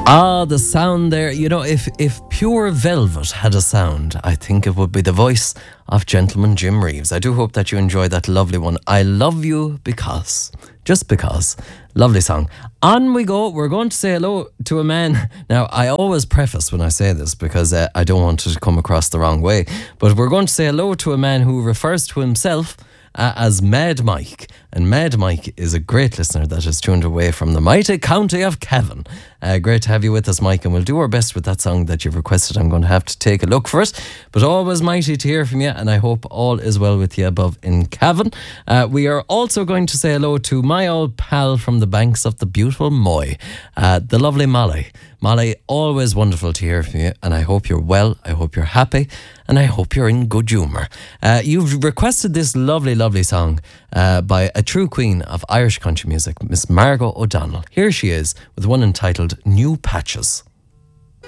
Ah, the sound there. You know, if Pure Velvet had a sound, I think it would be the voice of Gentleman Jim Reeves. I do hope that you enjoyed that lovely one. I love you because. Just because. Lovely song. On we go. We're going to say hello to a man. Now, I always preface when I say this because I don't want it to come across the wrong way. But we're going to say hello to a man who refers to himself as Mad Mike. And Mad Mike is a great listener that is tuned away from the mighty county of Cavan. Great to have you with us, Mike, and we'll do our best with that song that you've requested. I'm going to have to take a look for it, but always mighty to hear from you, and I hope all is well with you above in Cavan. We are also going to say hello to my old pal from the banks of the beautiful Moy, the lovely Molly. Molly, always wonderful to hear from you, and I hope you're well, I hope you're happy, and I hope you're in good humour. You've requested this lovely, lovely song by a true queen of Irish country music, Miss Margot O'Donnell. Here she is with one entitled New Patches.